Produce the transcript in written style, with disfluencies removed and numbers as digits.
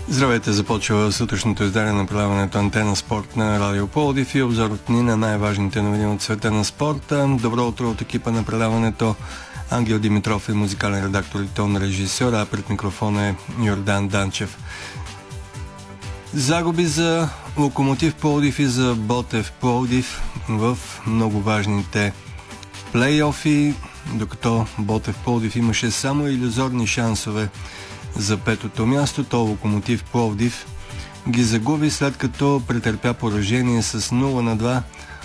Здравейте, започва сутрешното издание на предаването Антена Спорт на Радио Пловдив и обзорът ни на най-важните новини от света на спорта. Добро утро от екипа на предаването. Ангел Димитров е музикален редактор и тон режисьор, а пред микрофона е Йордан Данчев. Загуби за Локомотив Пловдив и за Ботев Пловдив в много важните плейофи, докато Ботев Пловдив имаше само илюзорни шансове за петото място, то Локомотив Пловдив ги загуби, след като претърпя поражение с 0-2